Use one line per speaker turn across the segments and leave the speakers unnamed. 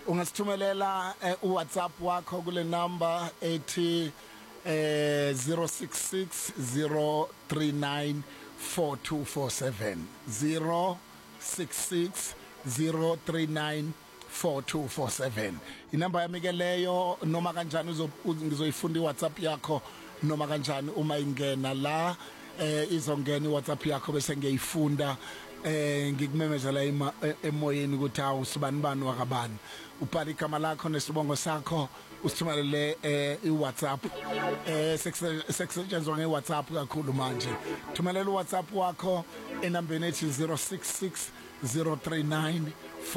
ungasithumelela uWhatsApp wakho kule number ethi 0660394247 0660394247 inamba yami ke leyo noma kanjani ngizoyifunda iWhatsApp yakho noma kanjani uma ingena la izongena iWhatsApp yakho bese ngiyifunda ngikumemezela emoyeni ukuthi awusibani bani wakabani ubhala igama lakho nesibongo sakho usithumelele iWhatsApp sekusetshenziswa ngeWhatsApp kakhulu manje thumelela uWhatsApp wakho enambeni ethi 0660394247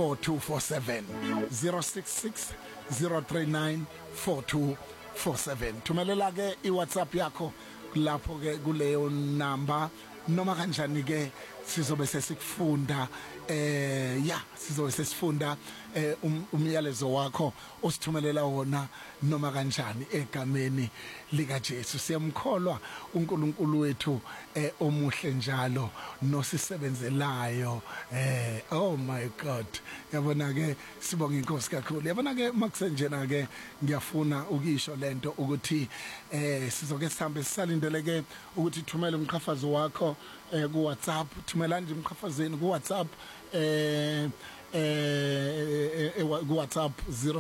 0660394247 thumelela ke iWhatsApp yakho lapho ke kuleyo number noma kanjani ke sizobe sesikufunda sizobe sesifunda umyalezo wakho osithumelela wona noma kanjani egameni lika Jesu siyamkholwa uNkulunkulu wethu omuhle njalo nosisebenzelayo oh my God yabona ke sibonga inkosi kakhulu yabona ke makusenjena ke ngiyafuna ukisho lento ukuthi sizoke sihambe sisalindeleke ukuthi thumele umqhafazi wakho ku WhatsApp thumela nje umqhafazeni ku WhatsApp ku WhatsApp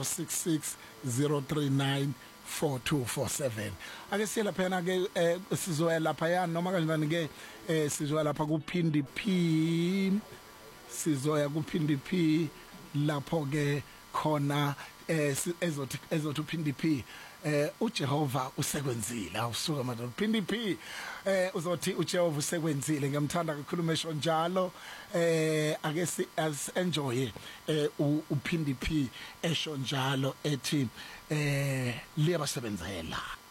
0660394247 ake siyela phela ke sizoya lapha yana noma kanjani ke sizoya lapha ku Phindi P sizoya ku Phindi P lapho ke khona ezothi Phindi P uJehova usekwenzile awusuka madodana Phindi P uzothi uJehova usekwenzile ngiyamthanda ukukhuluma esho njalo ake si enjoy uPhindi P esho njalo ethi liyabasebenzela